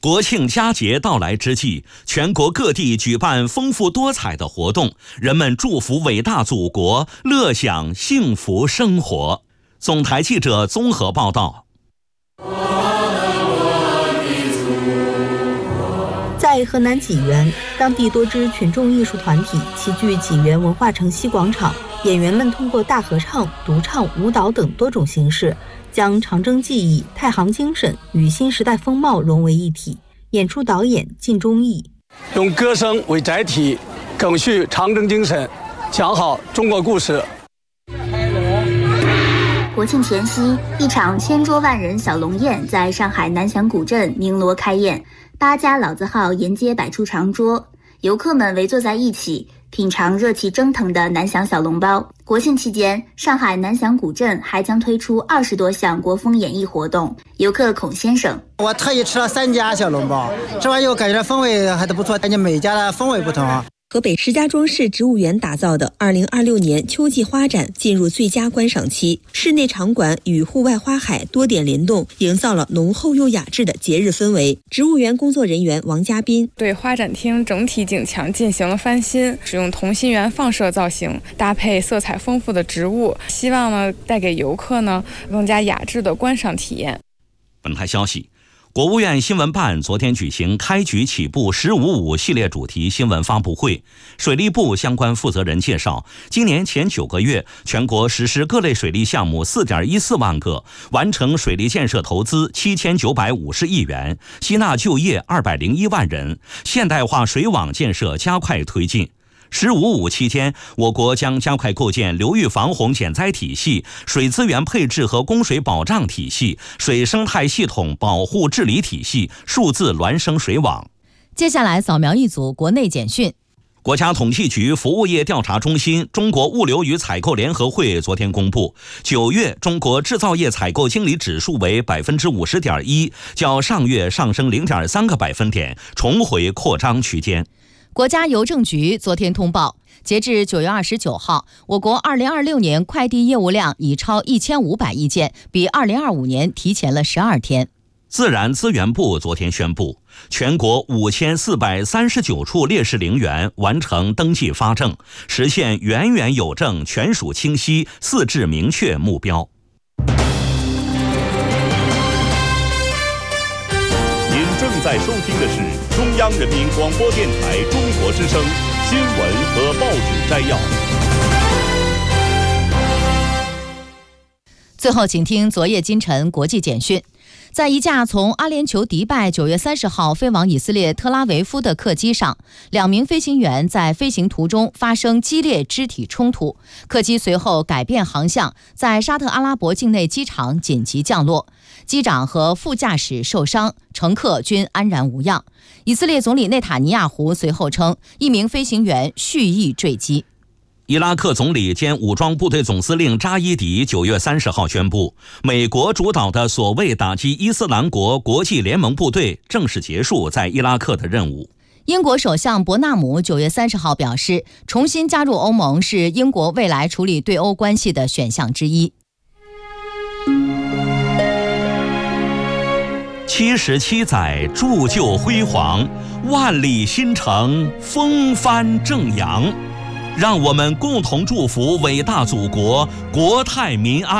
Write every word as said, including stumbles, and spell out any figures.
国庆佳节到来之际，全国各地举办丰富多彩的活动，人们祝福伟大祖国，乐享幸福生活。总台记者综合报道。 在河南济源，当地多支群众艺术团体齐聚济源文化城西广场，演员们通过大合唱、独唱、舞蹈等多种形式，将长征技艺、太行精神与新时代风貌融为一体。演出导演靳忠义用歌声为载体，赓续长征精神，讲好中国故事。 国庆前夕，一场千桌万人小龙宴在上海南翔古镇鸣锣开宴，八家老字号沿街摆出长桌，游客们围坐在一起，品尝热气蒸腾的南翔小笼包。国庆期间，上海南翔古镇还将推出二十多项国风演艺活动。游客孔先生： 我特意吃了三家小笼包，吃完以后感觉风味还都不错，感觉每家的风味不同啊。 河北石家庄市植物园打造的二零二六年秋季花展进入最佳观赏期，室内场馆与户外花海多点联动，营造了浓厚又雅致的节日氛围。植物园工作人员王嘉宾对花展厅整体景墙进行了翻新，使用同心圆放射造型，搭配色彩丰富的植物，希望呢带给游客呢更加雅致的观赏体验。 本台消息，国务院新闻办昨天举行开局起步十五五系列主题新闻发布会，水利部相关负责人介绍，今年前九个月，全国实施各类水利项目 四点一四万个，完成水利建设投资七千九百五十亿元，吸纳就业二百零一万人，现代化水网建设加快推进。十五五期间，我国将加快构建流域防洪减灾体系、水资源配置和供水保障体系、水生态系统保护治理体系、数字孪生水网。 接下来扫描一组国内简讯。 国家统计局服务业调查中心、中国物流与采购联合会昨天公布，九月中国制造业采购经理指数为百分之五十点一，较上月上升零点三个百分点，重回扩张区间。 国家邮政局昨天通报，截至九月二十九号，我国二零二六年快递业务量已超一千五百亿件，比二零二五年提前了十二天。 自然资源部昨天宣布，全国五千四百三十九处烈士陵园完成登记发证，实现元元有证、权属清晰、四治明确目标。 您正在收听的是中央人民广播电台中国之声新闻和报纸摘要。 最后，请听昨夜今晨国际简讯。在一架从阿联酋迪拜九月三十号飞往以色列特拉维夫的客机上，两名飞行员在飞行途中发生激烈肢体冲突，客机随后改变航向，在沙特阿拉伯境内机场紧急降落，机长和副驾驶受伤，乘客均安然无恙。以色列总理内塔尼亚胡随后称，一名飞行员蓄意坠机。 伊拉克总理兼武装部队总司令扎伊迪九月三十号宣布，美国主导的所谓打击伊斯兰国国际联盟部队正式结束在伊拉克的任务。 英国首相伯纳姆九月三十号表示，重新加入欧盟是英国未来处理对欧关系的选项之一。 七十七载铸就辉煌，万里新城风帆正扬。让我们共同祝福伟大祖国国泰民安。